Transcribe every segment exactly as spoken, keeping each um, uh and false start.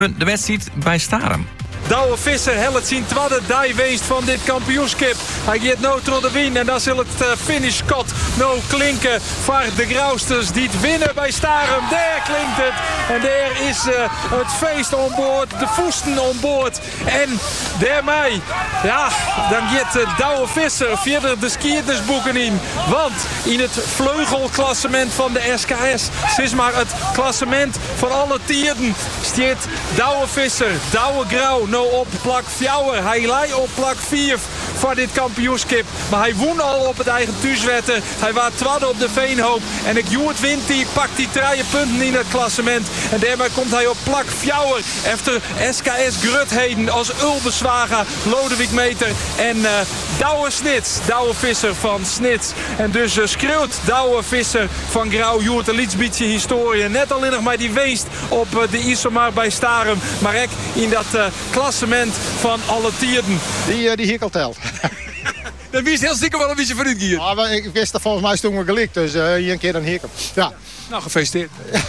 De wedstrijd bij Starum. Douwe Visser helpt zijn tweede dijwinst van dit kampioenschap. Hij gaat nu door de win en dan zal het uh, finish cut nou klinken voor de Grausters die het winnen bij Starum. Daar klinkt het en daar is uh, het feest onboord, de voesten onboord. En daarmee, ja, dan gaat uh, Douwe Visser verder de skiersboeken in. Want in het vleugelklassement van de S K S, is maar het klassement van alle tierden, staat Douwe Visser, Douwe Grauw nou op plak vier. Hij leidt op plak vier voor dit kampioenschap. Maar hij won al op het eigen thuiswetten. Hij was tweede op de Veenhoop. En ik Joert wint die, pakt die drie punten in het klassement. En daarmee komt hij op plak vier. Efter S K S Grutheden als Ulbeswaga, Lodewijk Meter en uh, Douwe Snits. Douwe Visser van Snits. En dus uh, schreeuwt Douwe Visser van Grauw. Joert een lietsbietje historie. Net alleen nog maar die weest op uh, de Isomar bij Starum. Maar ik in dat uh, klassement van alle tierden. Die, uh, die hik al telt. Dat wist heel stiekem wel een beetje vooruit hier. Ja, maar ik wist dat volgens mij stond me gelikt, dus uh, hier een keer een hik. Ja. Nou, gefeliciteerd.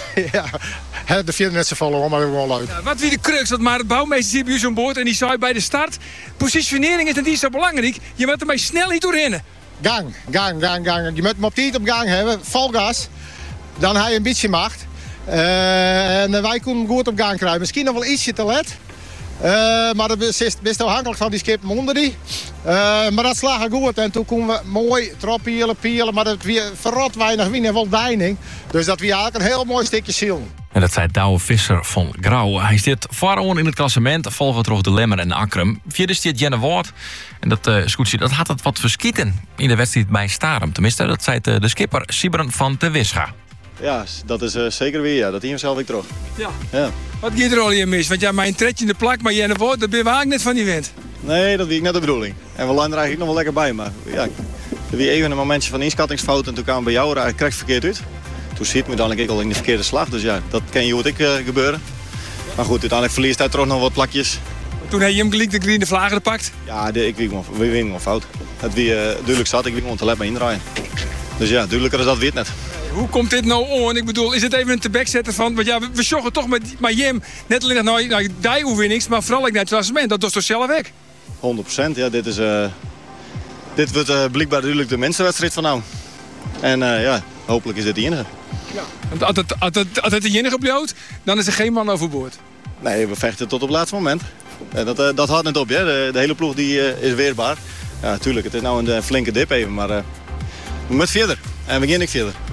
ja, de vierde net zo vallen, maar dat is wel leuk. Ja, wat wie de crux, dat maar de bouwmeester hier bij ons aan boord en die zei bij de start, positionering is niet zo belangrijk, je moet ermee snel niet doorheen. Gang, gang, gang, gang. Je moet hem op tijd op gang hebben, volgas, dan heb je een beetje macht. Uh, en wij kunnen hem goed op gang krijgen. Misschien nog wel ietsje te let. Uh, maar dat is best afhankelijk van die skip onder die. Uh, maar dat slagen goed. En toen konden we mooi troppielen, pielen. Maar dat weer verrot weinig winnen en wel deining. Dus dat weer eigenlijk een heel mooi stukje ziel. En dat zei Douwe Visser van Grauw. Hij zit vooraan in het klassement, volgens door de Lemmer en Akrum. Vierde staat Jenne Woord. En dat uh, scootje, dat had het wat verschieten in de wedstrijd bij Starum. Tenminste, dat zei de, de skipper Sibren van de Wisga. Ja, dat is uh, zeker weer. Ja. Dat team zelf ik terug. Ja. ja. Wat gaat er al hier mis? Want ja, mijn tredje in de plak, maar Jenne Woord, daar ben je eigenlijk net van die wind. Nee, dat wie ik net de bedoeling. En we landen er eigenlijk nog wel lekker bij. Maar ja, er was even een momentje van inschattingsfout en toen kwamen we bij jou er eigenlijk correct verkeerd uit. Toen zit me dan ik al in de verkeerde slag. Dus ja, dat kan je hoe ik uh, gebeuren. Maar goed, uiteindelijk verliest hij toch nog wat plakjes. Toen heb je hem gelijk de green vlaggen gepakt? Ja, de, ik win gewoon fout. Het wie uh, duidelijk zat, ik win gewoon te let me indraaien. Dus ja, duidelijker is dat weer net. Hoe komt dit nou on? Ik bedoel, is het even een te-back zetten van... Want ja, we, we joggen toch met, met Jim net alleen nog naar die oefenings, maar vooral ook naar het klassement. Dat is toch zelf weg? honderd procent, ja. Dit, is, uh, dit wordt uh, blijkbaar duidelijk de mensenwedstrijd van nou. En uh, ja, hopelijk is dit de enige. Ja. Want als het, als het, als het de enige bloot, dan is er geen man overboord. Nee, we vechten tot op het laatste moment. Uh, dat, uh, dat houdt net op, ja. De, de hele ploeg die, uh, is weerbaar. Ja, natuurlijk, het is nou een, een flinke dip even, maar uh, we moeten verder. En we gaan ik verder.